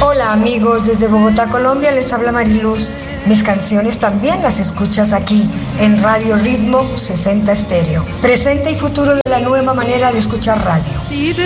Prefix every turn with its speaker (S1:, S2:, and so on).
S1: Hola amigos, desde Bogotá, Colombia, les habla Mariluz. Mis canciones también las escuchas aquí, en Radio Ritmo 60 Estéreo. Presente y futuro de la nueva manera de escuchar radio.